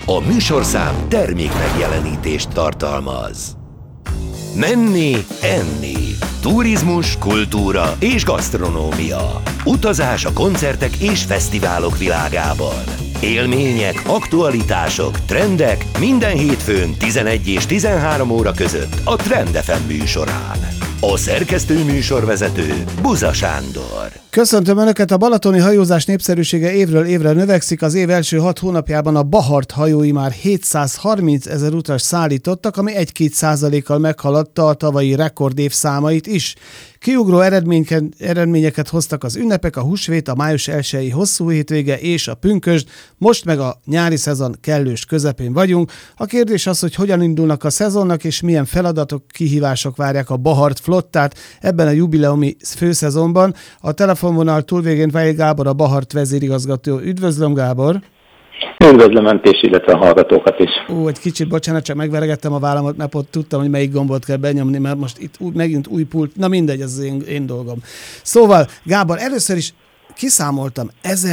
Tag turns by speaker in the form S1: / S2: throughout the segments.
S1: A műsorszám termék megjelenítést tartalmaz. Menni, enni. Turizmus, kultúra és gasztronómia. Utazás a koncertek és fesztiválok világában. Élmények, aktualitások, trendek minden hétfőn 11 és 13 óra között a Trend FM műsorán. A szerkesztő műsorvezető Buza Sándor.
S2: Köszöntöm Önöket! A balatoni hajózás népszerűsége évről évre növekszik. Az év első 6 hónapjában a Bahart hajói már 730 000 utas szállítottak, ami 1-2%-kal meghaladta a tavalyi rekordév számait is. Kiugró eredményeket hoztak az ünnepek, a húsvét, a május 1-i hosszú hétvége és a pünkösd. Most meg a nyári szezon kellős közepén vagyunk. A kérdés az, hogy hogyan indulnak a szezonnak és milyen feladatok, kihívások várják a Bahart flottát ebben a jubileumi főszezonban. A telefonvonal túlvégén Weil Gábor, a Bahart vezérigazgató. Üdvözlöm, Gábor!
S3: Üdvözlöm Önt és illetve a hallgatókat is.
S2: Egy kicsit bocsánat, csak megveregettem a vállamat, mert ott tudtam, hogy melyik gombot kell benyomni, mert most itt megint új pult, na mindegy, ez az én dolgom. Szóval, Gábor, először is kiszámoltam,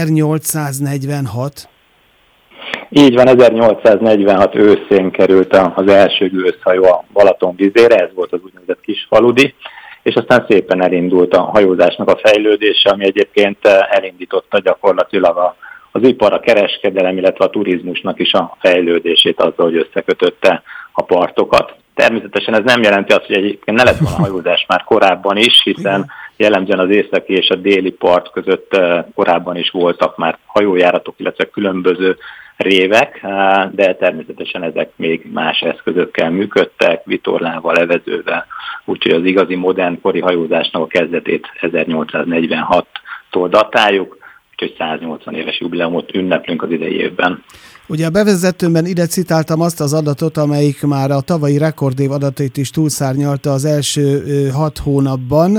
S2: 1846.
S3: Így van, 1846 őszén került az első gőzhajó a Balaton vizére, ez volt az úgynevezett Kisfaludi, és aztán szépen elindult a hajózásnak a fejlődése, ami egyébként elindította gyakorlatilag az ipar, a kereskedelem, illetve a turizmusnak is a fejlődését azzal, hogy összekötötte a partokat. Természetesen ez nem jelenti azt, hogy egyébként ne lett volna hajózás már korábban is, hiszen jellemzően az északi és a déli part között korábban is voltak már hajójáratok, illetve különböző révek, de természetesen ezek még más eszközökkel működtek, vitorlával, evezővel, úgyhogy az igazi modern kori hajózásnak a kezdetét 1846-tól datáljuk, úgyhogy 180 éves jubileumot ünneplünk az idei évben.
S2: Ugye a bevezetőmben ide citáltam azt az adatot, amelyik már a tavalyi rekordév adatait is túlszárnyalta az első 6 hónapban.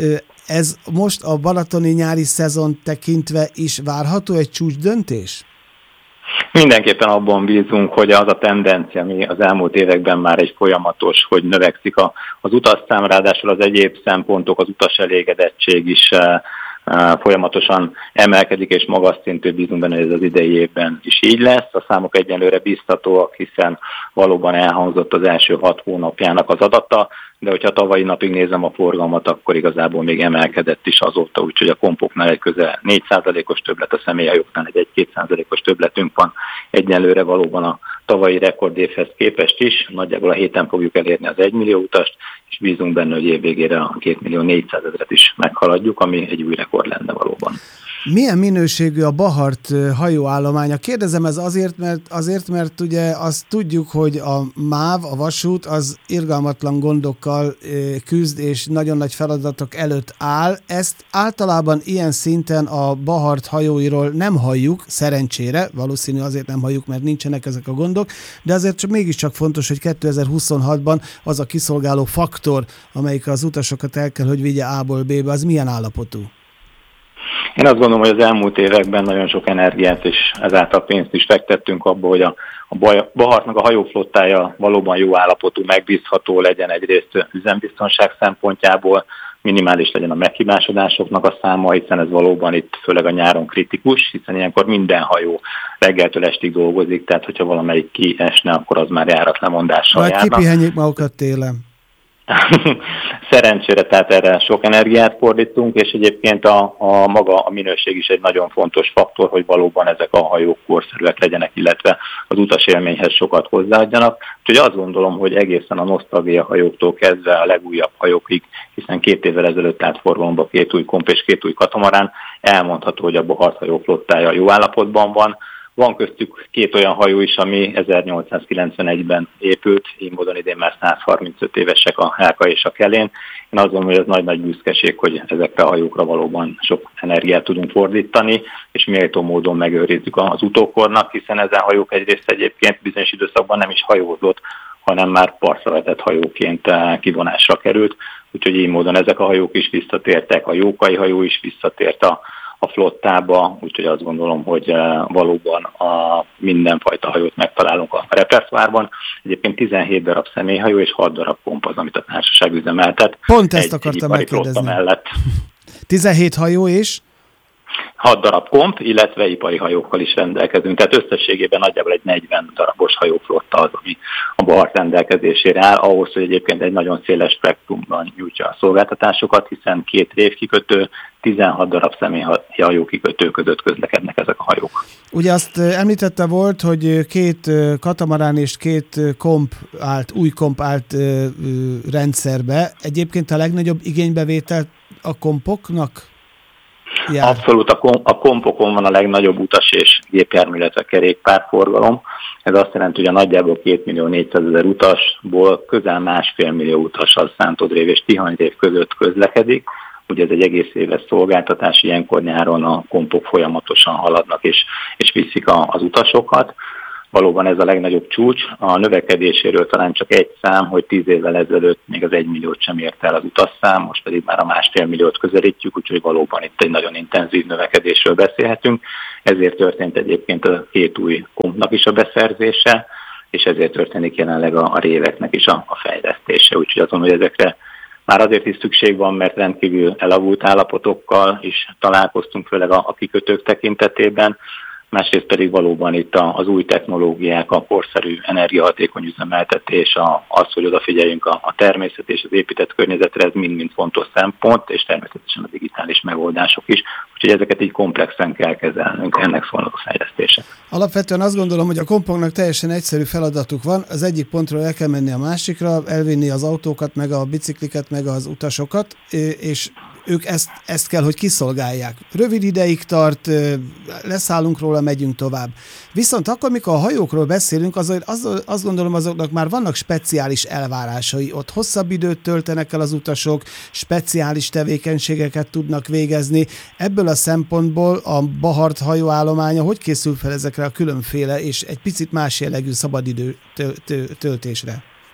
S2: Ez most a balatoni nyári szezon tekintve is várható egy csúcsdöntés?
S3: Mindenképpen abban bízunk, hogy az a tendencia, ami az elmúlt években már egy folyamatos, hogy növekszik az utasszám, ráadásul az egyéb szempontok, az utas elégedettség is folyamatosan emelkedik, és magas szintű bízunk benne, hogy ez az idei évben is így lesz. A számok egyenlőre biztatóak, hiszen valóban elhangzott az első 6 hónapjának az adata, de hogyha tavalyi napig nézem a forgalmat, akkor igazából még emelkedett is azóta, úgyhogy a kompoknál egy közel 4%-os többlet, a személyhajóknál egy 1-2%-os többletünk van egyenlőre valóban a tavalyi rekordévhez képest is. Nagyjából a héten fogjuk elérni az 1 millió utast, és bízunk benne, hogy évvégére a 2 400 000 is meghaladjuk, ami egy új rekord lenne valóban.
S2: Milyen minőségű a Bahart hajóállománya? Kérdezem ez azért, mert ugye azt tudjuk, hogy a MÁV, a vasút, az irgalmatlan gondokkal küzd, és nagyon nagy feladatok előtt áll. Ezt általában ilyen szinten a Bahart hajóiról nem halljuk, szerencsére, valószínű azért nem halljuk, mert nincsenek ezek a gondok, de azért mégiscsak fontos, hogy 2026-ban az a kiszolgáló faktor, amelyik az utasokat el kell, hogy vigye A-ból B-be, az milyen állapotú?
S3: Én azt gondolom, hogy az elmúlt években nagyon sok energiát és ezáltal pénzt is fektettünk abba, hogy a Bahartnak a hajóflottája valóban jó állapotú, megbízható legyen egyrészt üzembiztonság szempontjából, minimális legyen a meghibásodásoknak a száma, hiszen ez valóban itt főleg a nyáron kritikus, hiszen ilyenkor minden hajó reggeltől estig dolgozik, tehát hogyha valamelyik kiesne, akkor az már járatlemondással járna.
S2: Vagy kipihenjék magukat télen.
S3: Szerencsére, tehát erre sok energiát fordítunk, és egyébként maga a minőség is egy nagyon fontos faktor, hogy valóban ezek a hajók korszerűek legyenek, illetve az utasélményhez sokat hozzáadjanak. Úgyhogy azt gondolom, hogy egészen a nosztalgia hajóktól kezdve a legújabb hajókig, hiszen 2 évvel ezelőtt állt forgalomba 2 új komp és 2 új katamarán, elmondható, hogy a Bahart hajóflottája jó állapotban van. Van köztük 2 olyan hajó is, ami 1891-ben épült, így módon idén már 135 évesek a Helka és a Kelén. Én azt gondolom, hogy ez nagy-nagy büszkeség, hogy ezekre a hajókra valóban sok energiát tudunk fordítani, és méltó módon megőrizzük az utókornak, hiszen ezen hajók egyrészt egyébként bizonyos időszakban nem is hajózott, hanem már partra vetett hajóként kivonásra került. Úgyhogy így módon ezek a hajók is visszatértek, a Jókai hajó is visszatért a flottába, úgyhogy azt gondolom, hogy valóban mindenfajta hajót megtalálunk a repertoárban. Egyébként 17 darab személyhajó és 6 darab komp az, amit a társaság üzemeltet.
S2: Pont ezt akartam megkérdezni. 17 hajó és?
S3: 6 darab komp, illetve ipari hajókkal is rendelkezünk. Tehát összességében nagyjából egy 40 darabos hajóflotta az, ami a Bahart rendelkezésére áll, ahhoz, hogy egyébként egy nagyon széles spektrumban nyújtja a szolgáltatásokat, hiszen 2 révkikötő, 16 darab személyhajó kikötő között közlekednek ezek a hajók.
S2: Ugye azt említette volt, hogy 2 katamarán és 2 új komp állt rendszerbe. Egyébként a legnagyobb igénybevétel a kompoknak jár?
S3: Abszolút, a kompokon van a legnagyobb utas és gépjármű, illetve kerékpárforgalom. Ez azt jelenti, hogy a nagyjából 2.400.000 utasból közel 1,5 millió utas az Szántodrév és Tihanyrév között közlekedik. Ugye ez egy egész éves szolgáltatás, ilyenkor nyáron a kompok folyamatosan haladnak és viszik az utasokat. Valóban ez a legnagyobb csúcs. A növekedéséről talán csak egy szám, hogy 10 évvel ezelőtt még az 1 milliót sem ért el az utasszám, most pedig már a 1,5 milliót közelítjük, úgyhogy valóban itt egy nagyon intenzív növekedésről beszélhetünk. Ezért történt egyébként a 2 új kompnak is a beszerzése, és ezért történik jelenleg a réveknek is a fejlesztése. Úgyhogy azon, hogy ezekre már azért is szükség van, mert rendkívül elavult állapotokkal is találkoztunk, főleg a kikötők tekintetében. Másrészt pedig valóban itt az új technológiák, a korszerű energiahatékony üzemeltetés, az, hogy odafigyeljünk a természet és az épített környezetre, ez mind-mind fontos szempont, és természetesen a digitális megoldások is. Úgyhogy ezeket így komplexen kell kezelnünk, ennek szólnak a fejlesztések.
S2: Alapvetően azt gondolom, hogy a kompoknak teljesen egyszerű feladatuk van. Az egyik pontról el kell menni a másikra, elvinni az autókat, meg a bicikliket, meg az utasokat, és ők ezt kell, hogy kiszolgálják. Rövid ideig tart, leszállunk róla, megyünk tovább. Viszont akkor, mikor a hajókról beszélünk, azt gondolom, azoknak már vannak speciális elvárásai. Ott hosszabb időt töltenek el az utasok, speciális tevékenységeket tudnak végezni. Ebből a szempontból a Bahart hajóállománya hogy készül fel ezekre a különféle és egy picit más jellegű szabadidő töltésre?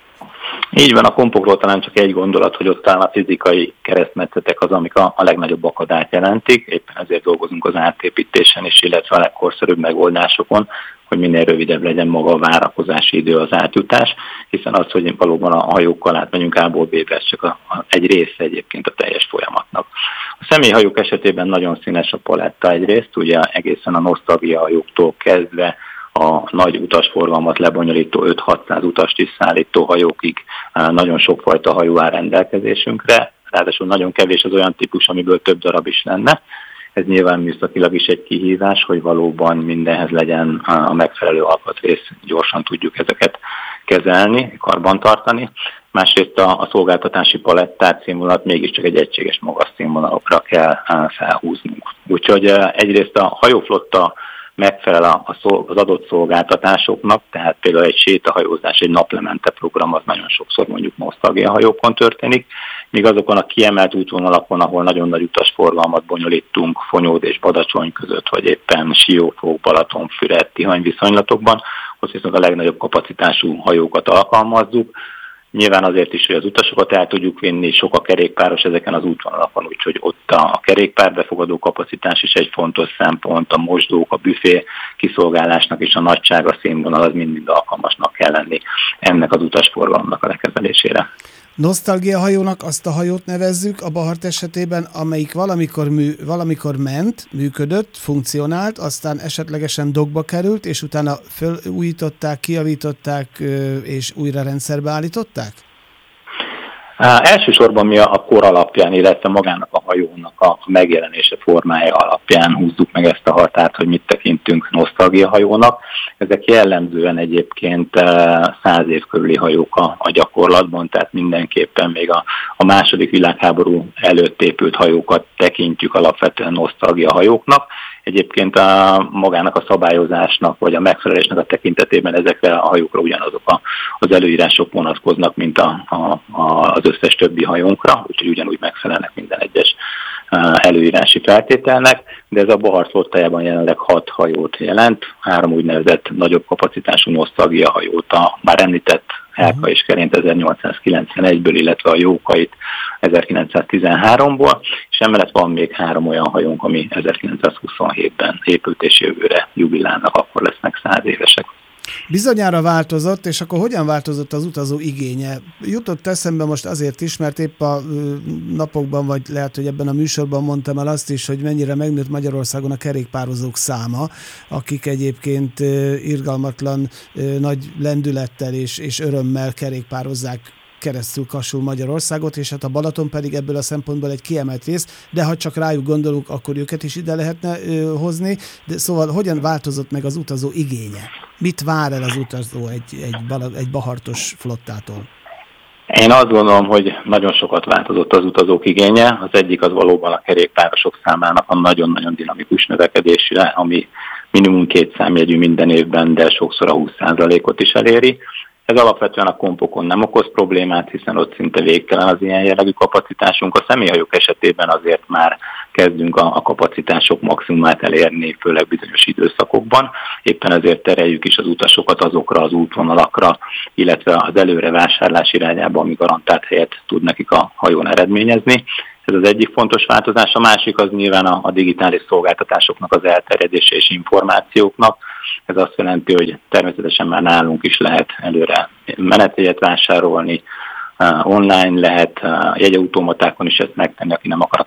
S3: Így van, a kompokról talán csak egy gondolat, hogy ott talán a fizikai keresztmetszetek az, amik a legnagyobb akadályt jelentik. Éppen ezért dolgozunk az átépítésen is, illetve a legkorszerűbb megoldásokon, hogy minél rövidebb legyen maga a várakozási idő, az átjutás, hiszen az, hogy valóban a hajókkal átmegyünk A-ból B-be, ez csak egy része egyébként a teljes folyamatnak. A személyhajók esetében nagyon színes a paletta egyrészt, ugye egészen a nosztalgia hajóktól kezdve a nagy utasforgalmat lebonyolító 5-600 utast is szállító hajókig nagyon sokfajta hajó áll rendelkezésünkre, ráadásul nagyon kevés az olyan típus, amiből több darab is lenne. Ez nyilván műszakilag is egy kihívás, hogy valóban mindenhez legyen a megfelelő alkatrész, gyorsan tudjuk ezeket kezelni, karbantartani. Másrészt a szolgáltatási palettát, színvonalat mégiscsak egy egységes magas színvonalokra kell felhúznunk. Úgyhogy egyrészt a hajóflotta megfelel az adott szolgáltatásoknak, tehát például egy sétahajózás, egy naplemente program az nagyon sokszor mondjuk nosztalgia hajókon történik, míg azokon a kiemelt útvonalakon, ahol nagyon nagy utasforgalmat bonyolítunk Fonyód és Badacsony között, vagy éppen Siófok, Balaton, Füred, Tihany viszonylatokban, ott viszont a legnagyobb kapacitású hajókat alkalmazzuk. Nyilván azért is, hogy az utasokat el tudjuk vinni, sok a kerékpáros ezeken az útvonalakon, úgyhogy ott a kerékpárbefogadó kapacitás is egy fontos szempont, a mosdók, a büfé kiszolgálásnak és a nagysága, színvonal az mind alkalmasnak kell lenni ennek az utasforgalomnak a lekezelésére.
S2: Nosztalgia hajónak azt a hajót nevezzük a Bahart esetében, amelyik valamikor működött, funkcionált, aztán esetlegesen dokba került, és utána felújították, kijavították, és újra rendszerbe állították?
S3: Elsősorban mi a kor alapján, illetve magának a hajónak a megjelenése formája alapján húzzuk meg ezt a határt, hogy mit tekintünk nosztalgia hajónak. Ezek jellemzően egyébként 100 év körüli hajók a gyakorlatban, tehát mindenképpen még a második világháború előtt épült hajókat tekintjük alapvetően nosztalgia hajóknak. Egyébként magának a szabályozásnak, vagy a megfelelésnek a tekintetében ezekre a hajókra ugyanazok az előírások vonatkoznak, mint az összes többi hajónkra, úgyhogy ugyanúgy megfelelnek minden egyes előírási feltételnek, de ez a Bahart flottájában jelenleg 6 hajót jelent, 3 úgynevezett nagyobb kapacitású nosztalgia hajót, a már említett Helka és Kerént 1891-ből, illetve a Jókait 1913-ból, és emellett van még 3 olyan hajónk, ami 1927-ben épült, és jövőre jubilálnak, akkor lesznek 100 évesek.
S2: Bizonyára változott, és akkor hogyan változott az utazó igénye? Jutott eszembe most azért is, mert épp a napokban, vagy lehet, hogy ebben a műsorban mondtam el azt is, hogy mennyire megnőtt Magyarországon a kerékpározók száma, akik egyébként irgalmatlan nagy lendülettel és örömmel kerékpározzák keresztül Kassul Magyarországot, és hát a Balaton pedig ebből a szempontból egy kiemelt rész, de ha csak rájuk gondolunk, akkor őket is ide lehetne hozni. De szóval hogyan változott meg az utazó igénye? Mit vár el az utazó egy bahartos flottától?
S3: Én azt gondolom, hogy nagyon sokat változott az utazók igénye. Az egyik az valóban a kerékpárosok számának a nagyon-nagyon dinamikus növekedésre, ami minimum 2 számjegyű minden évben, de sokszor a 20%-ot is eléri. Ez alapvetően a kompokon nem okoz problémát, hiszen ott szinte végtelen az ilyen jellegű kapacitásunk. A személyhajók esetében azért már kezdünk a kapacitások maximumát elérni, főleg bizonyos időszakokban. Éppen ezért tereljük is az utasokat azokra az útvonalakra, illetve az előre vásárlás irányába, ami garantált helyet tud nekik a hajón eredményezni. Ez az egyik fontos változás, a másik az nyilván a digitális szolgáltatásoknak az elterjedése és információknak. Ez azt jelenti, hogy természetesen már nálunk is lehet előre menetjegyet vásárolni, online lehet jegyautomatákon is ezt megtenni, aki nem akar a